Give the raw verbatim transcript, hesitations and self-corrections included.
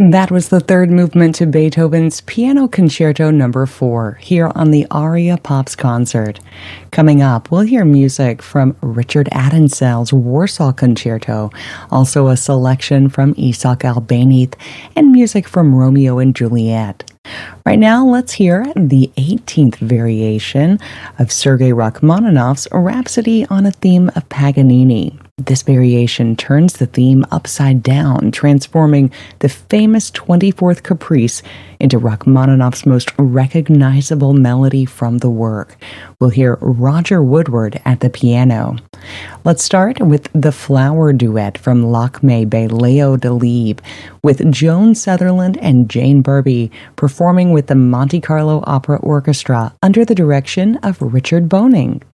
That was the third movement to Beethoven's Piano Concerto Number four here on the Aria Pops concert. Coming up, we'll hear music from Richard Adensell's Warsaw Concerto, also a selection from Isaac Albéniz, and music from Romeo and Juliet. Right now, let's hear the eighteenth variation of Sergei Rachmaninoff's Rhapsody on a Theme of Paganini. This variation turns the theme upside down, transforming the famous twenty-fourth Caprice into Rachmaninoff's most recognizable melody from the work. We'll hear Roger Woodward at the piano. Let's start with the Flower Duet from Lakmé by Leo Delibes, with Joan Sutherland and Jane Burby performing with the Monte Carlo Opera Orchestra under the direction of Richard Boning.